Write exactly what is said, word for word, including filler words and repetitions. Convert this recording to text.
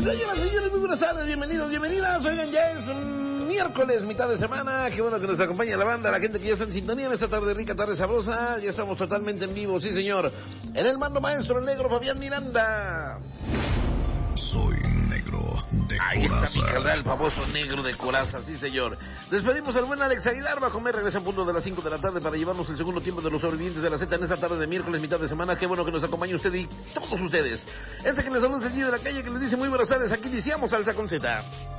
Señoras, señores, muy buenas tardes, bienvenidos, bienvenidas. Oigan, ya es un miércoles, mitad de semana. Qué bueno que nos acompaña la banda, la gente que ya está en sintonía en esta tarde rica, tarde sabrosa. Ya estamos totalmente en vivo, sí señor. En el mando maestro, el negro Fabián Miranda. Soy negro de coraza. Ahí está mi carnal, el famoso negro de coraza, sí señor. Despedimos al buen Alex Aguilar, va a comer, regresa a punto de las cinco de la tarde para llevarnos el segundo tiempo de los sobrevivientes de la Z en esta tarde de miércoles, mitad de semana. Qué bueno que nos acompañe usted y todos ustedes. Este que les habla es el Gillo de la calle que les dice muy buenas tardes, aquí iniciamos Salsa con Z.